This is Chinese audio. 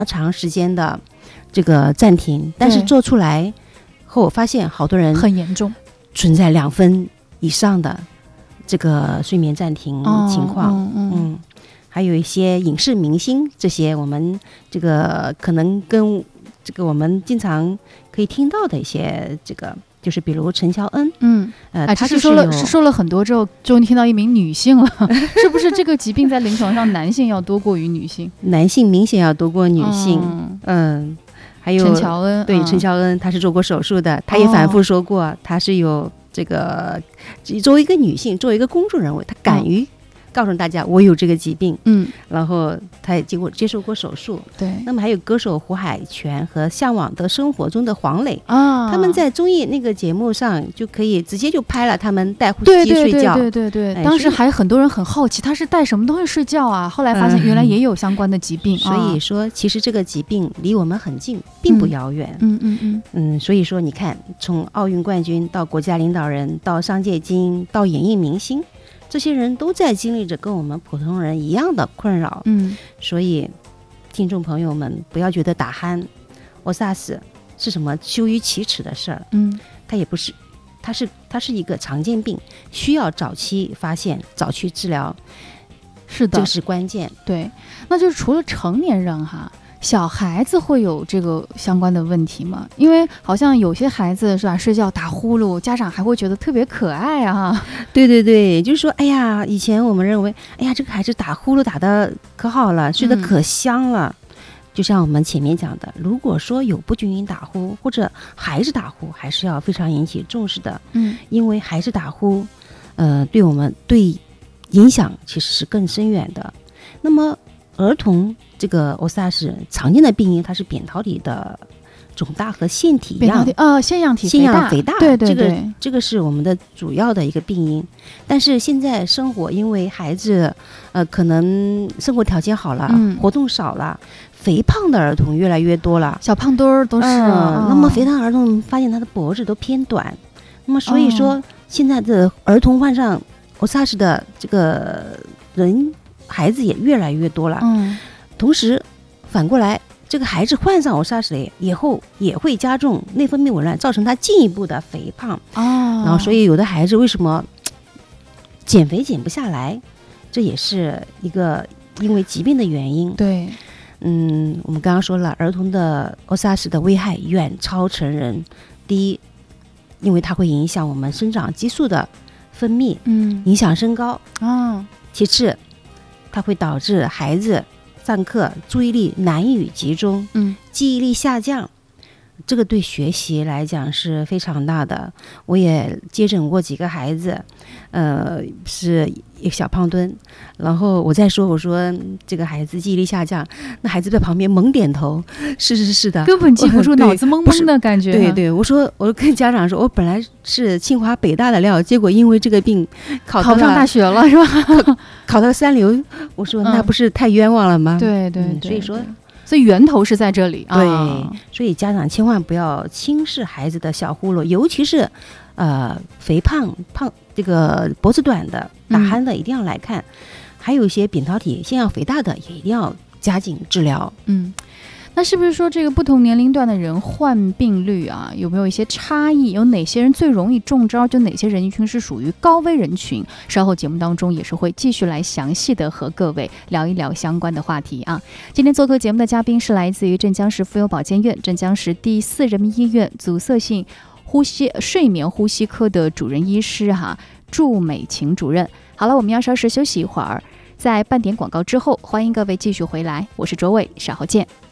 长时间的这个暂停，但是做出来后发现好多人很严重， 存在2分以上的这个睡眠暂停情况。还有一些影视明星，这些我们这个可能跟这个我们经常可以听到的一些这个，就是比如陈乔恩， 他是说了很多之后，终于听到一名女性了，是不是这个疾病在临床上男性要多过于女性？ 男性明显要多过女性，还有陈乔恩， 对，陈乔恩她是做过手术的，她也反复说过，她是有这个作为一个女性，作为一个公众人物，她敢于告诉大家我有这个疾病，然后他也接受过手术。 对， 那么还有歌手胡海泉和向往的生活中的黄磊他们在综艺那个节目上就可以直接就拍了他们戴呼吸机睡觉。 对，当时还很多人很好奇他是戴什么东西睡觉啊，后来发现原来也有相关的疾病， 所以说其实这个疾病离我们很近，并不遥远。所以说你看，从奥运冠军到国家领导人到商界精英到演艺明星，这些人都在经历着跟我们普通人一样的困扰。所以听众朋友们不要觉得打鼾 OSAS 是什么羞于启齿的事儿，它也不是，它是一个常见病，需要早期发现早期治疗， 是的， 这个是关键。 对，那就是除了成年人哈，小孩子会有这个相关的问题吗？因为好像有些孩子是吧，睡觉打呼噜，家长还会觉得特别可爱啊。 对，就是说，哎呀，以前我们认为，哎呀，这个孩子打呼噜打得可好了，睡得可香了。就像我们前面讲的，如果说有不均匀打呼或者孩子打呼，还是要非常引起重视的。因为孩子打呼，对我们对影响其实是更深远的。那么儿童这个 OSAS 常见的病因，它是扁桃体的肿大和腺体样腺样体肥大， 对， 这个是我们的主要的一个病因。但是现在生活，因为孩子可能生活条件好了，活动少了，肥胖的儿童越来越多了， 小胖墩儿都是。 那么肥胖儿童发现他的脖子都偏短，那么所以说现在的儿童患上 OSAS 的这个孩子也越来越多了。同时反过来，这个孩子患上 OSAS 以后也会加重内分泌紊乱，造成他进一步的肥胖。然后所以有的孩子为什么减肥减不下来，这也是一个因为疾病的原因。 对， 我们刚刚说了，儿童的 OSAS 的危害远超成人。第一，因为它会影响我们生长激素的分泌，影响身高。其次，它会导致孩子上课注意力难以集中，记忆力下降，这个对学习来讲是非常大的。我也接诊过几个孩子，是一个小胖墩，然后我说这个孩子记忆力下降，那孩子在旁边猛点头，是的， 根本记不住，脑子懵懵的感觉。 对，我跟家长说，我本来是清华北大的料，结果因为这个病考不上大学了，是吧？ 考到3流，我说那不是太冤枉了吗？ 对， 所以源头是在这里。 对，所以家长千万不要轻视孩子的小呼噜，尤其是肥胖这个脖子短的打鼾的一定要来看，还有一些扁桃体腺样肥大的也一定要加紧治疗。 那是不是说这个不同年龄段的人患病率啊，有没有一些差异？有哪些人最容易中招？就哪些人群是属于高危人群？稍后节目当中也是会继续来详细的和各位聊一聊相关的话题啊。今天做客节目的嘉宾是来自于镇江市妇幼保健院、镇江市第4人民医院阻塞性睡眠呼吸科的主任医师祝美琴主任。好了，我们要稍事休息一会儿，在半点广告之后，欢迎各位继续回来，我是卓伟，稍后见。